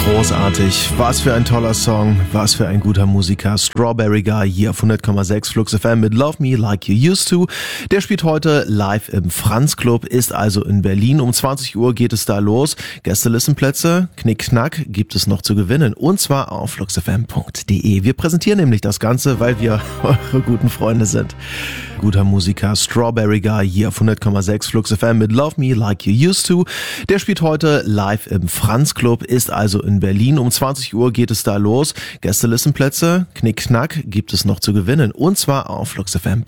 Großartig. Was für ein toller Song. Was für ein guter Musiker. Strawberry Guy hier auf 100,6 Flux FM mit Love Me Like You Used To. Der spielt heute live im Franz Club, ist also in Berlin. Um 20 Uhr geht es da los. Gästelistenplätze, Knickknack, gibt es noch zu gewinnen. Und zwar auf fluxfm.de. Wir präsentieren nämlich das Ganze, weil wir eure guten Freunde sind. Guter Musiker. Strawberry Guy hier auf 100,6 Flux FM mit Love Me Like You Used To. Der spielt heute live im Franz Club, ist also in Berlin. Um 20 Uhr geht es da los. Gästelistenplätze, Knickknack, gibt es noch zu gewinnen. Und zwar auf fluxfm.de.